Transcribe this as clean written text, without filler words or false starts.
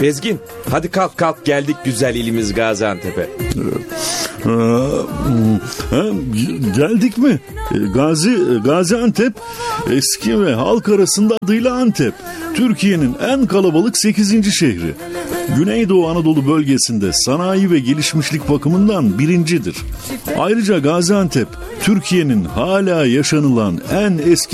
Bezgin, hadi kalk geldik güzel ilimiz Gaziantep'e. Geldik mi? Gaziantep eski ve halk arasında adıyla Antep. Türkiye'nin en kalabalık 8. şehri. Güneydoğu Anadolu bölgesinde sanayi ve gelişmişlik bakımından birincidir. Ayrıca Gaziantep, Türkiye'nin hala yaşanılan en eski